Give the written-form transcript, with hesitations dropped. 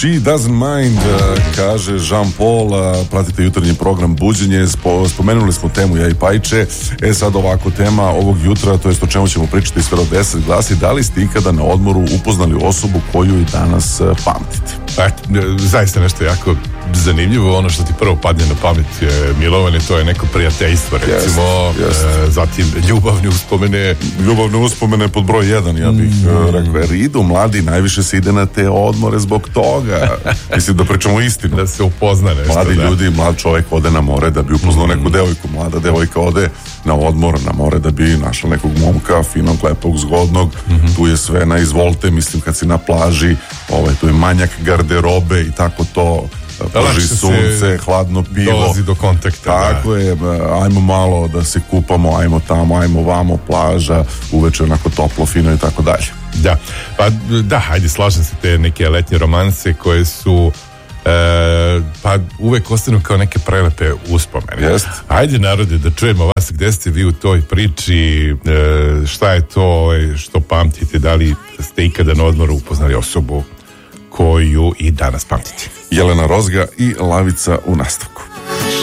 She doesn't mind, kaže Jean Paul. Pratite jutarnji program Buđenje. Spomenuli smo temu ja i Pajče. Sad ovako, tema ovog jutra, to jest o čemu ćemo pričati sve do 10 glasi: da li ste ikada na odmoru upoznali osobu koju i danas pamtite? Zaista nešto jako zanimljivo. Ono što ti prvo padne na pamet je, Milovane, to je neko prijateljstvo, recimo. Zatim ljubavne uspomene pod broj 1, ja bih rekao, jer idu mladi, najviše se ide na te odmore zbog toga. Mislim da pričamo istinu, da se upozna nešto. Mladi ljudi, mlad čovjek ode na more da bi upoznao neku devojku, mlada devojka ode na odmor na more da bi našla nekog momka finog, lepog, zgodnog. Tu je sve na izvolte, mislim, kad si na plaži, tu je manjak garderobe i tako to. Prži sunce, hladno pivo, dolazi do kontakta. Tako je, ajmo malo da se kupamo, ajmo tamo, ajmo vamo, plaža, uveče onako toplo, fino i tako dalje. Da, hajde, slažem se, te neke letnje romanse koje su uvek ostanu kao neke prelepe uspomene. Ajde, narode, da čujemo vas, gde ste vi u toj priči, šta je to što pamtite, da li ste ikada na odmoru upoznali osobu koju i danas pamtite. Jelena Rozga i Lavica u nastavku.